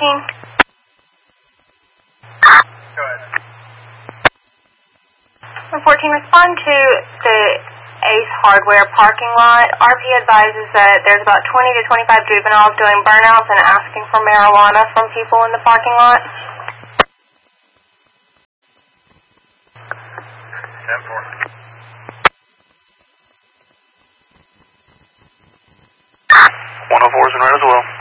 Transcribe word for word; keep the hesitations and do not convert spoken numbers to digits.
fourteen. Go ahead. one fourteen, respond to the Ace Hardware parking lot. R P advises that there's about twenty to twenty-five juveniles doing burnouts and asking for marijuana from people in the parking lot. ten four. one oh four is in red as well.